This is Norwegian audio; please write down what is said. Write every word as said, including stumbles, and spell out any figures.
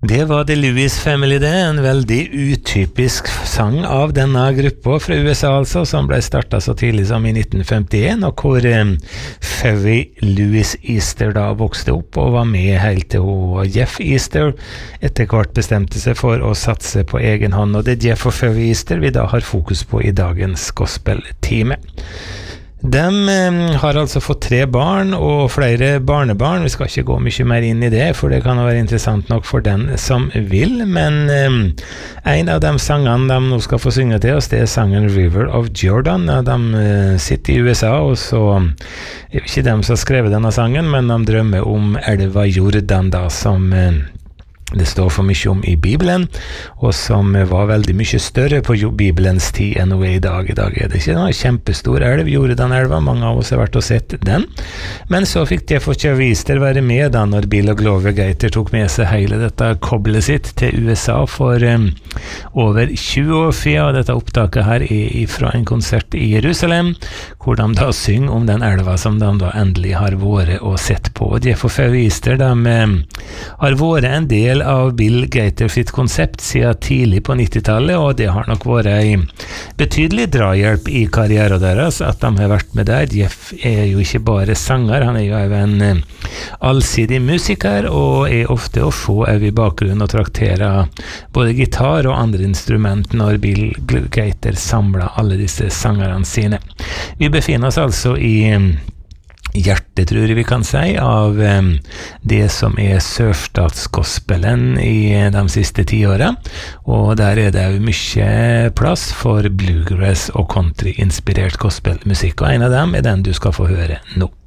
Det var The Lewis Family det, en veldig utypisk sang av denne gruppa fra U S A altså, som ble startet så tidlig som i nitten femtien, og hvor eh, Phoebe Louise Easter da vokste opp og var med helt til hun, Jeff Easter etter hvert bestemte seg for å satse på egen hånd, og det er Jeff og Phoebe Easter vi da har fokus på i dagens gospel-time. De eh, har altså fått tre barn og flere barnebarn. Vi skal ikke gå mye mer inn i det, for det kan være interessant nok for den som vil, men eh, en av de sangene de nå skal få synge til oss, det er sangen River of Jordan. De eh, sitter i U S A, og så er det ikke dem som har skrevet denne sangen, men de drømmer om elva Jordan da, som eh, det står for mye om i Bibelen, og som var veldig mye større på Bibelens tid enn hun er i dag. I dag er det ikke noe kjempestor elv, Jordan-elva, mange av oss har vært og sett den. Men så fikk Jeff og Phoebe Easter være med da, når Bill og Gloria Gaynor tok med seg hele dette koblet sitt til U S A for um, over tjue år siden, og dette opptaket her er fra en konsert i Jerusalem, hvor de da synger om den elva som de da endelig har vært og sett på. Og Jeff og Phoebe Easter, de um, har vært en del av Bill Gaynor sitt konsept siden tidlig på nittitallet, og det har nok vært en betydelig drahjelp i karrieren deres at de har vært med der. Jeff er jo ikke bare sanger, han er jo en allsidig musiker, og er ofte å få i bakgrunnen og traktere både gitar og andre instrument når Bill Gaynor samler alle disse sangerne sine. Vi befinner oss altså i hjertet, tror jeg vi kan si, av um, det som er sørstatsgospelen i de siste ti årene, og der er det jo mye plass for bluegrass og country-inspirert gospelmusikk, og en av dem er den du skal få høre nå.